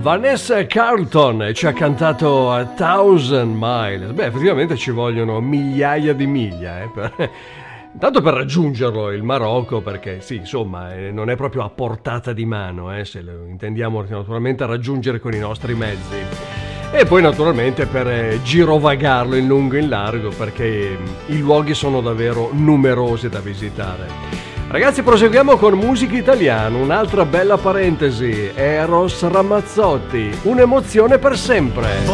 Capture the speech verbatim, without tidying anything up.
Vanessa Carlton ci ha cantato A Thousand Miles. Beh, effettivamente ci vogliono migliaia di miglia, eh, per... Tanto per raggiungerlo il Marocco, perché sì, insomma, eh, non è proprio a portata di mano, eh, se lo intendiamo naturalmente raggiungere con i nostri mezzi. E poi naturalmente per eh, girovagarlo in lungo e in largo, perché eh, i luoghi sono davvero numerosi da visitare. Ragazzi, proseguiamo con musica italiana, un'altra bella parentesi, Eros Ramazzotti, un'emozione per sempre.